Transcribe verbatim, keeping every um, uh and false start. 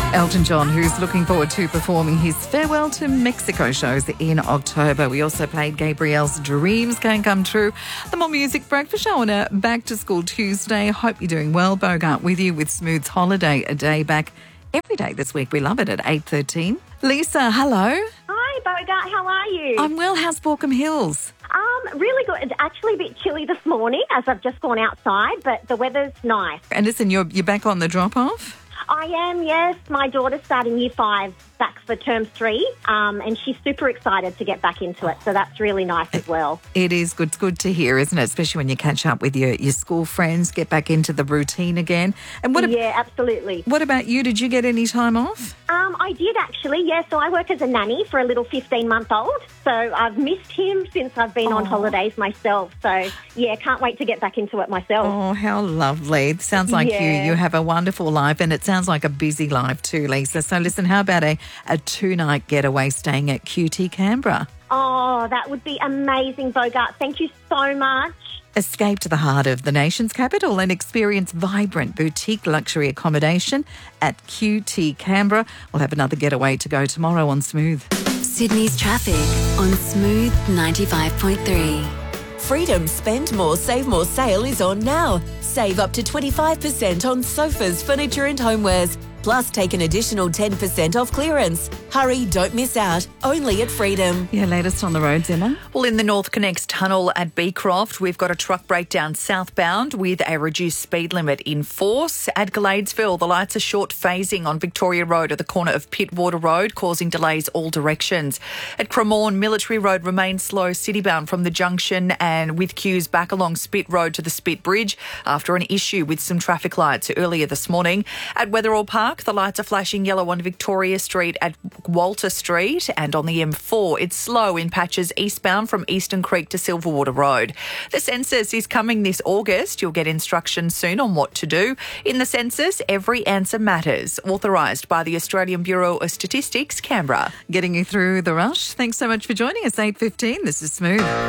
Elton John, who's looking forward to performing his Farewell to Mexico shows in October. We also played Gabrielle's Dreams Can Come True. The More Music Breakfast Show on a Back to School Tuesday. Hope you're doing well. Bogart with you with Smooth's Holiday, a day back every day this week. We love it at eight thirteen. Lisa, hello. Hi, Bogart. How are you? I'm well. How's Borkham Hills? Um, really good. It's actually a bit chilly this morning as I've just gone outside, but the weather's nice. And listen, you're, you're back on the drop-off? I am, yes. My daughter's starting year five back for term three, um, and she's super excited to get back into it. So that's really nice as well. It is good. It's good to hear, isn't it? Especially when you catch up with your, your school friends, get back into the routine again. And what? Yeah, ab- absolutely. What about you? Did you get any time off? Um, I did actually, yeah. So I work as a nanny for a little fifteen-month-old. So I've missed him since I've been Oh. on holidays myself. So, yeah, can't wait to get back into it myself. Oh, how lovely. It sounds like Yeah. you, you have a wonderful life, and it sounds like a busy life too, Lisa. So listen, how about a, a two-night getaway staying at Q T Canberra? Oh, that would be amazing, Bogart. Thank you so much. Escape to the heart of the nation's capital and experience vibrant boutique luxury accommodation at Q T Canberra. We'll have another getaway to go tomorrow on Smooth. Sydney's traffic on Smooth ninety-five point three. Freedom Spend More, Save More sale is on now. Save up to twenty-five percent on sofas, furniture and homewares. Plus, take an additional ten percent off clearance. Hurry, don't miss out. Only at Freedom. Yeah, latest on the roads, Emma. Well, in the North Connects tunnel at Beecroft, we've got a truck breakdown southbound with a reduced speed limit in force. At Gladesville, the lights are short phasing on Victoria Road at the corner of Pittwater Road, causing delays all directions. At Cremorne, Military Road remains slow citybound from the junction and with queues back along Spit Road to the Spit Bridge after an issue with some traffic lights earlier this morning. At Wetherall Park, the lights are flashing yellow on Victoria Street at Walter Street, and on the M four, it's slow in patches eastbound from Eastern Creek to Silverwater Road. The census is coming this August. You'll get instructions soon on what to do. In the census, every answer matters. Authorised by the Australian Bureau of Statistics, Canberra. Getting you through the rush. Thanks so much for joining us, eight fifteen. This is Smooth.